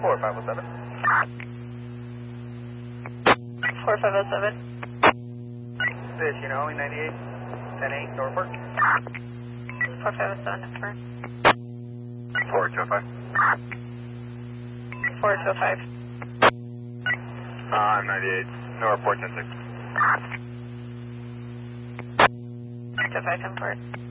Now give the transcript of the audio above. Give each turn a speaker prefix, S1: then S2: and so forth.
S1: 4507.
S2: 4507.
S1: Fish, you know, 98, 10-8, Norfolk.
S2: 4507, affirm.
S1: 4205.
S2: 4205.
S1: I'm 98, Norfolk 10-6.
S2: 255, come forward.